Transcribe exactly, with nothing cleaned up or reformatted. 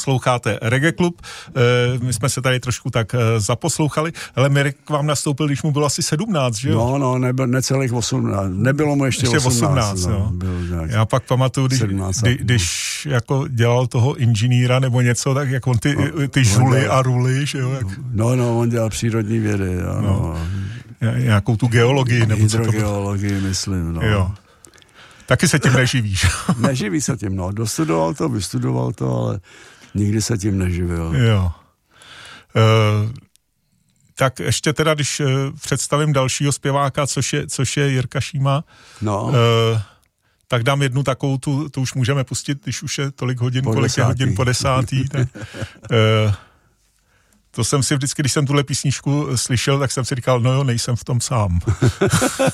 posloucháte Reggae Klub. My jsme se tady trošku tak zaposlouchali, ale Mirek k vám nastoupil, když mu bylo asi sedmnáct, že jo? No, no, nebyl, necelých osmnáct. Nebylo mu ještě, ještě osmnáct. osmnáct no. Já pak pamatuju, když, kdy, když jako dělal toho inženýra nebo něco, tak jak on ty, no, ty žuly dělal, a ruly, že jo? Jak... No, no, on dělal přírodní vědy, ano. No. Nějakou tu geologii, nebo co to bylo? Hydrogeologii, myslím, no. Jo. Taky se tím neživíš. Neživí se tím, no. Dostudoval to, vystudoval to, ale nikdy se tím neživil. Jo. Uh, tak ještě teda, když uh, představím dalšího zpěváka, což je, což je Jirka Šíma, no. uh, tak dám jednu takovou, tu, tu už můžeme pustit, když už je tolik hodin, po kolik desátý. je hodin po desátý. Tak, uh, to jsem si vždycky, když jsem tuhle písničku slyšel, tak jsem si říkal, no jo, nejsem v tom sám.